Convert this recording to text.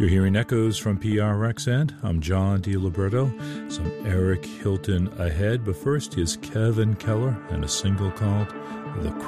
You're hearing echoes from PRXN. I'm John DiLiberto. Some Eric Hilton ahead, but first is Kevin Keller and a single called The